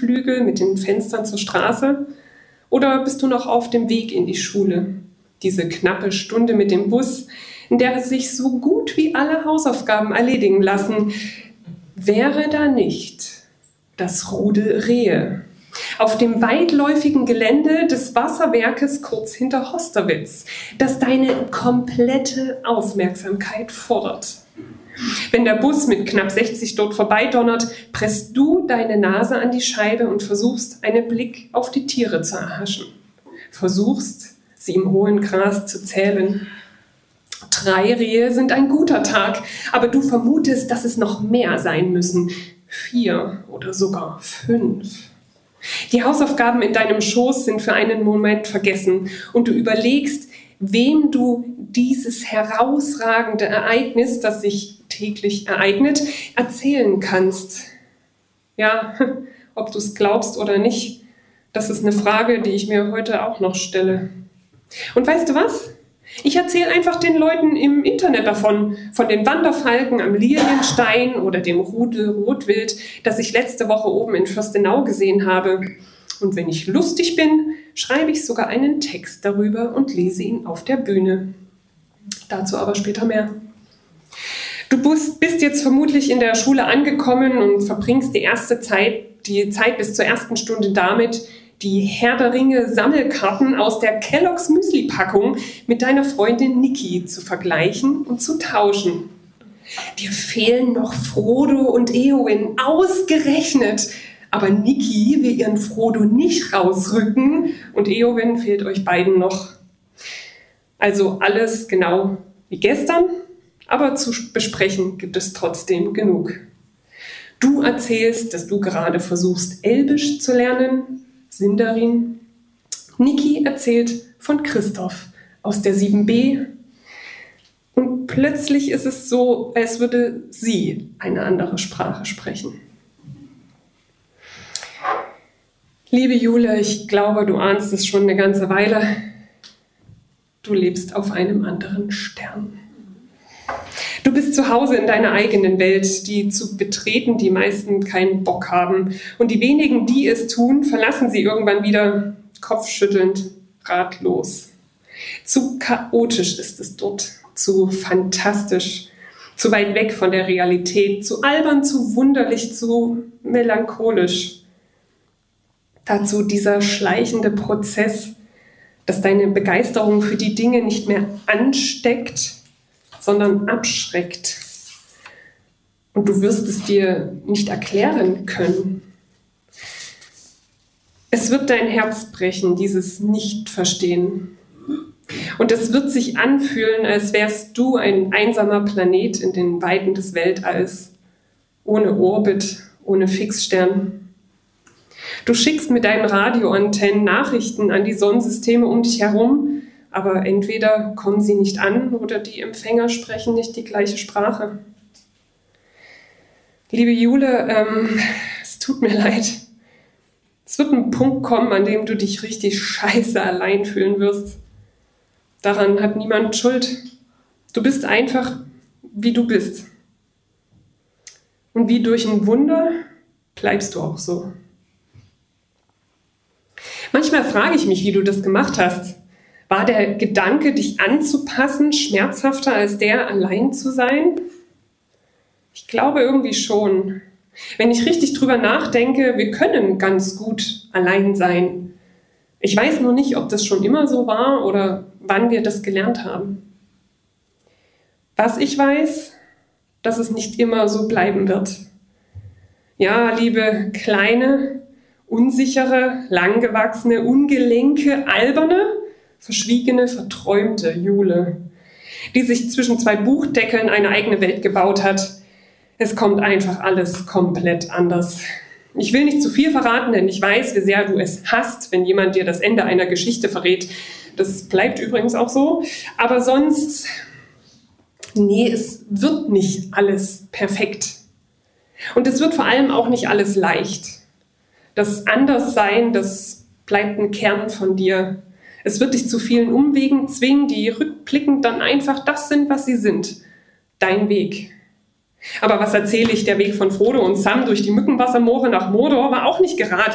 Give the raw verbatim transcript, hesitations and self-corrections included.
Südflügel mit den Fenstern zur Straße? Oder bist du noch auf dem Weg in die Schule? Diese knappe Stunde mit dem Bus, in der sich so gut wie alle Hausaufgaben erledigen lassen, wäre da nicht das Rudel Rehe auf dem weitläufigen Gelände des Wasserwerkes kurz hinter Hosterwitz, das deine komplette Aufmerksamkeit fordert. Wenn der Bus mit knapp sechzig dort vorbeidonnert, presst du deine Nase an die Scheibe und versuchst, einen Blick auf die Tiere zu erhaschen. Versuchst, sie im hohen Gras zu zählen. Drei Rehe sind ein guter Tag, aber du vermutest, dass es noch mehr sein müssen. Vier oder sogar fünf. Die Hausaufgaben in deinem Schoß sind für einen Moment vergessen und du überlegst, wem du dieses herausragende Ereignis, das sich täglich ereignet, erzählen kannst. Ja, ob du es glaubst oder nicht, das ist eine Frage, die ich mir heute auch noch stelle. Und weißt du was? Ich erzähle einfach den Leuten im Internet davon, von den Wanderfalken am Lilienstein oder dem Rudel Rotwild, das ich letzte Woche oben in Fürstenau gesehen habe. Und wenn ich lustig bin, schreibe ich sogar einen Text darüber und lese ihn auf der Bühne. Dazu aber später mehr. Du bist jetzt vermutlich in der Schule angekommen und verbringst die erste Zeit, die Zeit bis zur ersten Stunde damit, die Herr der Ringe Sammelkarten aus der Kellogg's Müsli-Packung mit deiner Freundin Niki zu vergleichen und zu tauschen. Dir fehlen noch Frodo und Éowyn, ausgerechnet. Aber Niki will ihren Frodo nicht rausrücken und Éowyn fehlt euch beiden noch. Also alles genau wie gestern, aber zu besprechen gibt es trotzdem genug. Du erzählst, dass du gerade versuchst, Elbisch zu lernen, Sindarin. Niki erzählt von Christoph aus der sieben b. Und plötzlich ist es so, als würde sie eine andere Sprache sprechen. Liebe Jule, ich glaube, du ahnst es schon eine ganze Weile. Du lebst auf einem anderen Stern. Du bist zu Hause in deiner eigenen Welt, die zu betreten die meisten keinen Bock haben. Und die wenigen, die es tun, verlassen sie irgendwann wieder kopfschüttelnd, ratlos. Zu chaotisch ist es dort, zu fantastisch, zu weit weg von der Realität, zu albern, zu wunderlich, zu melancholisch. Dazu dieser schleichende Prozess, dass deine Begeisterung für die Dinge nicht mehr ansteckt, sondern abschreckt. Und du wirst es dir nicht erklären können. Es wird dein Herz brechen, dieses Nicht-Verstehen. Und es wird sich anfühlen, als wärst du ein einsamer Planet in den Weiten des Weltalls, ohne Orbit, ohne Fixstern. Du schickst mit deinen Radioantennen Nachrichten an die Sonnensysteme um dich herum, aber entweder kommen sie nicht an oder die Empfänger sprechen nicht die gleiche Sprache. Liebe Jule, ähm, es tut mir leid. Es wird ein Punkt kommen, an dem du dich richtig scheiße allein fühlen wirst. Daran hat niemand Schuld. Du bist einfach, wie du bist. Und wie durch ein Wunder bleibst du auch so. Manchmal frage ich mich, wie du das gemacht hast. War der Gedanke, dich anzupassen, schmerzhafter als der, allein zu sein? Ich glaube irgendwie schon. Wenn ich richtig drüber nachdenke, wir können ganz gut allein sein. Ich weiß nur nicht, ob das schon immer so war oder wann wir das gelernt haben. Was ich weiß, dass es nicht immer so bleiben wird. Ja, liebe kleine, unsichere, langgewachsene, ungelenke, alberne, verschwiegene, verträumte Jule, die sich zwischen zwei Buchdeckeln eine eigene Welt gebaut hat. Es kommt einfach alles komplett anders. Ich will nicht zu viel verraten, denn ich weiß, wie sehr du es hasst, wenn jemand dir das Ende einer Geschichte verrät. Das bleibt übrigens auch so. Aber sonst, nee, es wird nicht alles perfekt. Und es wird vor allem auch nicht alles leicht. Das Anderssein, das bleibt ein Kern von dir. Es wird dich zu vielen Umwegen zwingen, die rückblickend dann einfach das sind, was sie sind. Dein Weg. Aber was erzähle ich, der Weg von Frodo und Sam durch die Mückenwassermoore nach Mordor war auch nicht gerade